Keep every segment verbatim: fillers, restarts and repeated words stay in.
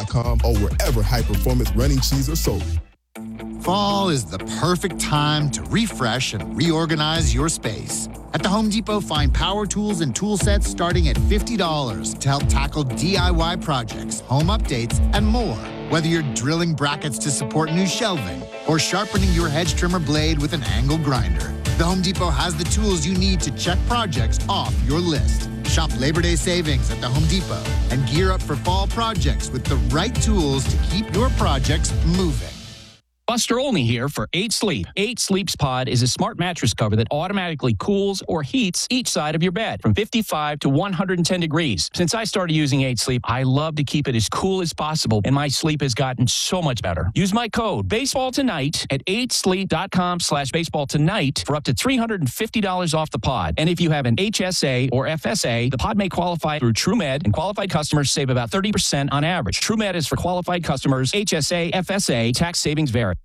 dot com or wherever high-performance running shoes are sold. Fall is the perfect time to refresh and reorganize your space. At the Home Depot, find power tools and tool sets starting at fifty dollars to help tackle D I Y projects, home updates, and more. Whether you're drilling brackets to support new shelving or sharpening your hedge trimmer blade with an angle grinder, the Home Depot has the tools you need to check projects off your list. Shop Labor Day savings at the Home Depot and gear up for fall projects with the right tools to keep your projects moving. Buster Olney here for eight sleep. eight Sleeps Pod is a smart mattress cover that automatically cools or heats each side of your bed from fifty-five to one hundred ten degrees. Since I started using eight sleep, I love to keep it as cool as possible, and my sleep has gotten so much better. Use my code Baseball Tonight at eight sleep dot com slash baseball tonight for up to three hundred fifty dollars off the pod. And if you have an H S A or F S A, the pod may qualify through TrueMed, and qualified customers save about thirty percent on average. TrueMed is for qualified customers. H S A, F S A, tax savings vary.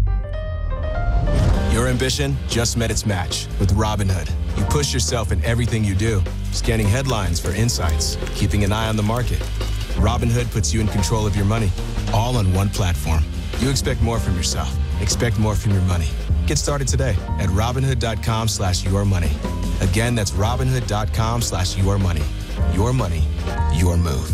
Your ambition just met its match with Robinhood. You push yourself in everything you do, scanning headlines for insights, keeping an eye on the market. Robinhood puts you in control of your money, all on one platform. You expect more from yourself. Expect more from your money. Get started today at Robinhood dot com slash your money. Again, that's Robinhood dot com slash your money. Your money, your move.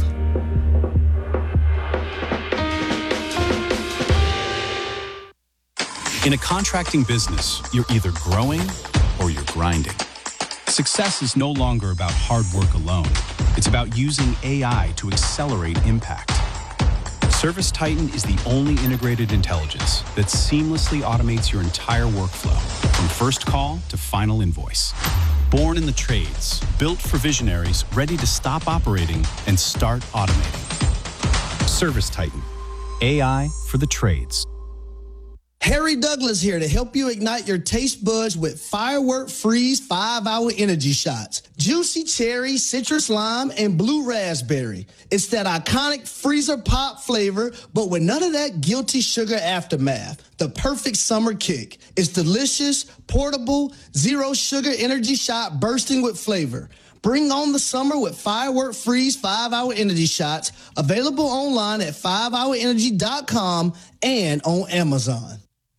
In a contracting business, you're either growing or you're grinding. Success is no longer about hard work alone. It's about using A I to accelerate impact. ServiceTitan is the only integrated intelligence that seamlessly automates your entire workflow, from first call to final invoice. Born in the trades, built for visionaries ready to stop operating and start automating. ServiceTitan, A I for the trades. Harry Douglas here to help you ignite your taste buds with Firework Freeze five hour Energy Shots. Juicy cherry, citrus lime, and blue raspberry. It's that iconic freezer pop flavor, but with none of that guilty sugar aftermath. The perfect summer kick. It's delicious, portable, zero sugar energy shot bursting with flavor. Bring on the summer with Firework Freeze five hour Energy Shots. Available online at five hour energy dot com and on Amazon.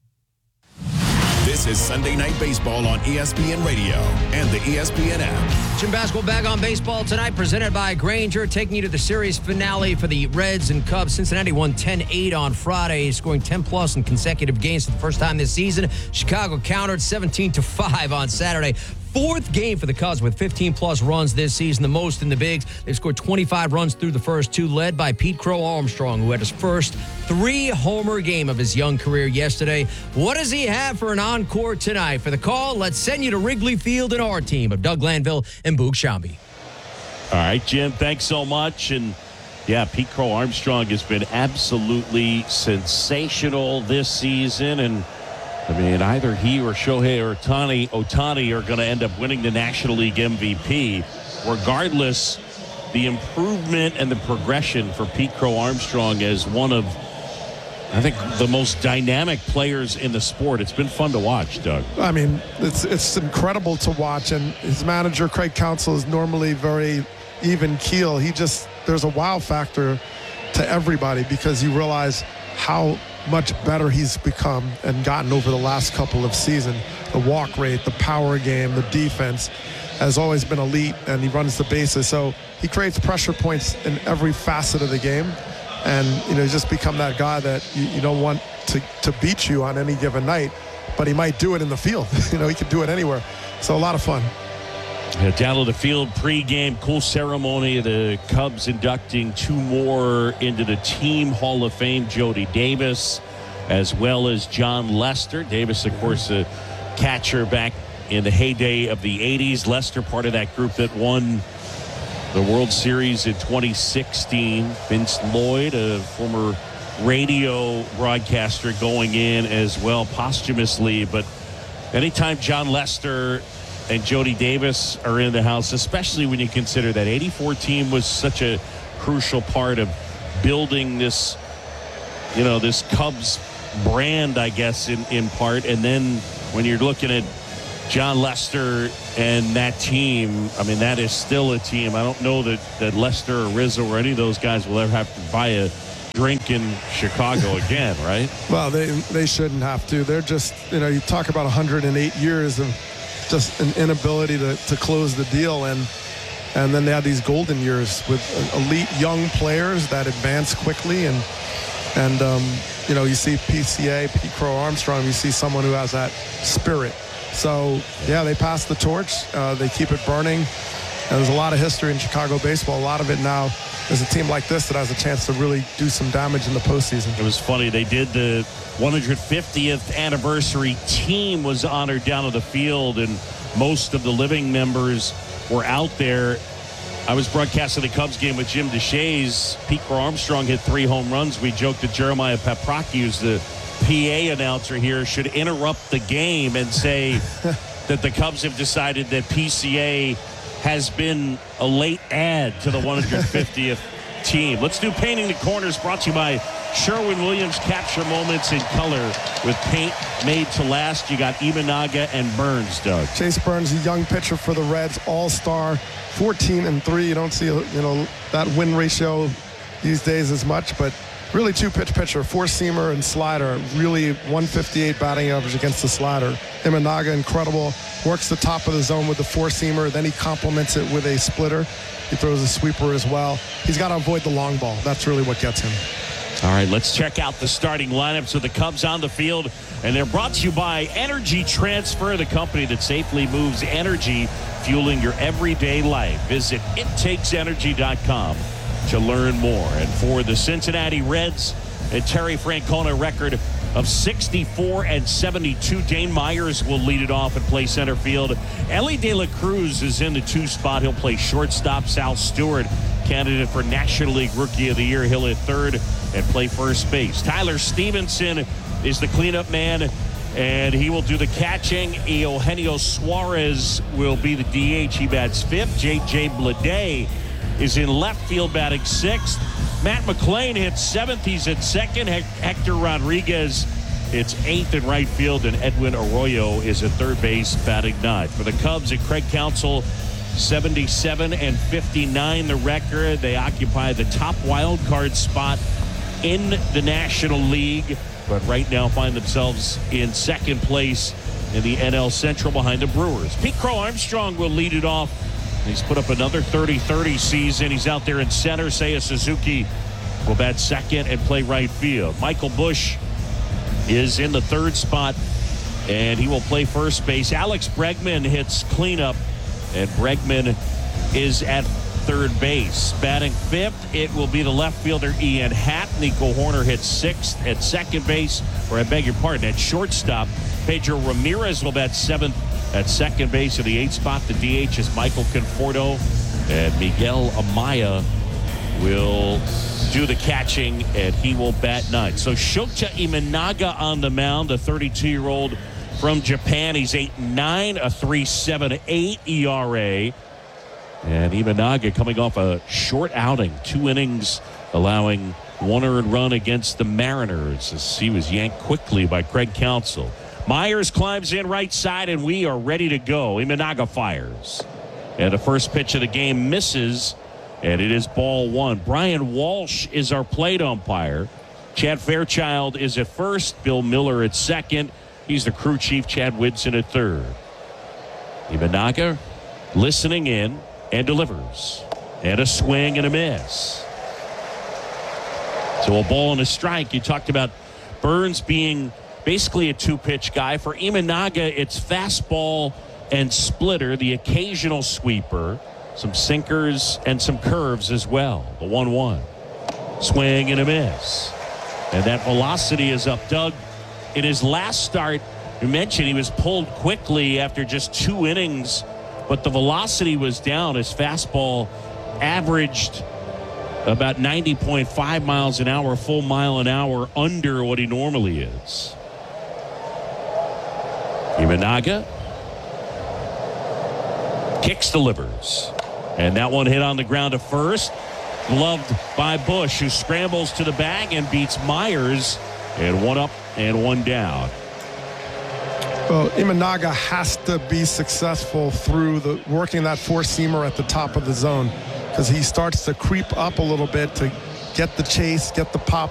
This is Sunday Night Baseball on E S P N Radio and the E S P N app. Jim Basketball back on Baseball Tonight, presented by Grainger, taking you to the series finale for the Reds and Cubs. Cincinnati won ten eight on Friday, scoring ten plus in consecutive games for the first time this season. Chicago countered seventeen to five on Saturday. Fourth game for the Cubs with fifteen plus runs this season, the most in the bigs. They've scored twenty-five runs through the first two, led by Pete Crow Armstrong, who had his first three-homer game of his young career yesterday. What does he have for an encore tonight? For the call, let's send you to Wrigley Field and our team of Doug Glanville and Boog Shambi. All right, Jim, thanks so much. And, yeah, Pete Crow Armstrong has been absolutely sensational this season. And, I mean, either he or Shohei or Ohtani, Ohtani are going to end up winning the National League M V P. Regardless, the improvement and the progression for Pete Crow Armstrong as one of, I think, the most dynamic players in the sport. It's been fun to watch, Doug. I mean, it's it's incredible to watch. And his manager, Craig Counsell, is normally very even keel. He just, there's a wow factor to everybody because you realize how much better he's become and gotten over the last couple of seasons. The walk rate, the power game, the defense has always been elite, and he runs the bases. So he creates pressure points in every facet of the game. And, you know, he's just become that guy that you, you don't want to, to beat you on any given night, but he might do it in the field. You know, he could do it anywhere. So a lot of fun. Yeah, down to the field pregame, cool ceremony. The Cubs inducting two more into the Team Hall of Fame, Jody Davis, as well as John Lester. Davis, of course, a catcher back in the heyday of the eighties. Lester, part of that group that won the World Series in twenty sixteen. Vince Lloyd, a former radio broadcaster, going in as well posthumously. But anytime John Lester and Jody Davis are in the house, especially when you consider that eighty-four team was such a crucial part of building this, you know, this Cubs brand, I guess, in, in part. And then when you're looking at John Lester and that team, I mean, that is still a team. I don't know that, that Lester or Rizzo or any of those guys will ever have to buy a drink in Chicago again, right? Well, they they shouldn't have to. They're just, you know, you talk about one hundred eight years of just an inability to, to close the deal. And and then they had these golden years with elite young players that advance quickly. And, and um, you know, you see P C A, Pete Crow Armstrong, you see someone who has that spirit. So, yeah, they pass the torch. Uh, they keep it burning. And there's a lot of history in Chicago baseball. A lot of it now. There's a team like this that has a chance to really do some damage in the postseason. It was funny. They did the one hundred fiftieth anniversary team was honored down on the field, and most of the living members were out there. I was broadcasting the Cubs game with Jim DeShays. Pete Crow Armstrong hit three home runs. We joked that Jeremiah Paprocki, who's the P A announcer here, should interrupt the game and say that the Cubs have decided that P C A has been a late add to the one hundred fiftieth team. Let's do Painting the Corners, brought to you by Sherwin-Williams. Capture moments in color with paint made to last. You got Imanaga and Burns, Doug. Chase Burns, a young pitcher for the Reds, all-star, fourteen and three. You don't see, you know, that win ratio these days as much, but really two-pitch pitcher, four-seamer and slider. Really one fifty-eight batting average against the slider. Imanaga, incredible. Works the top of the zone with the four-seamer. Then he complements it with a splitter. He throws a sweeper as well. He's got to avoid the long ball. That's really what gets him. All right, let's check out the starting lineups of the Cubs on the field. And they're brought to you by Energy Transfer, the company that safely moves energy, fueling your everyday life. Visit it takes energy dot com to learn more. And for the Cincinnati Reds, a Terry Francona record of sixty-four and seventy-two. Dane Myers will lead it off and play center field. Ellie De La Cruz is in the two spot. He'll play shortstop. Sal Stewart, candidate for National League Rookie of the Year, he'll hit third and play first base. Tyler Stevenson is the cleanup man, and he will do the catching. Eugenio Suarez will be the D H. He bats fifth. J J Bleday is in left field, batting sixth. Matt McClain hits seventh. He's at second. Hector Rodriguez hits eighth in right field, and Edwin Arroyo is at third base, batting ninth. For the Cubs, at Craig Counsell, seventy-seven and fifty-nine the record. They occupy the top wild card spot in the National League, but right now find themselves in second place in the N L Central behind the Brewers. Pete Crow Armstrong will lead it off. He's put up another thirty thirty season. He's out there in center. Seiya Suzuki will bat second and play right field. Michael Busch is in the third spot, and he will play first base. Alex Bregman hits cleanup, and Bregman is at third base. Batting fifth, it will be the left fielder Ian Happ. Nico Horner hits sixth at second base, or I beg your pardon, at shortstop. Pedro Ramirez will bat seventh at second base. In the eighth spot, the D H is Michael Conforto, and Miguel Amaya will do the catching, and he will bat ninth. So Shota Imanaga on the mound, the thirty-two-year-old from Japan. He's eight nine, a three point seven eight E R A. And Imanaga coming off a short outing, two innings, allowing one earned run against the Mariners as he was yanked quickly by Craig Counsell. Myers climbs in right side, and we are ready to go. Imanaga fires. And the first pitch of the game misses, and it is ball one. Brian Walsh is our plate umpire. Chad Fairchild is at first. Bill Miller at second. He's the crew chief. Chad Whidson at third. Imanaga listening in and delivers. And a swing and a miss. So a ball and a strike. You talked about Burns being basically a two-pitch guy. For Imanaga, it's fastball and splitter, the occasional sweeper, some sinkers and some curves as well. The one one. Swing and a miss. And that velocity is up. Doug, in his last start, you mentioned he was pulled quickly after just two innings, but the velocity was down. His fastball averaged about ninety point five miles an hour, a full mile an hour under what he normally is. Imanaga kicks, delivers, and that one hit on the ground to first, gloved by Busch, who scrambles to the bag and beats Myers, and one up and one down. Well, Imanaga has to be successful through the working that four-seamer at the top of the zone, because he starts to creep up a little bit to get the chase, get the pop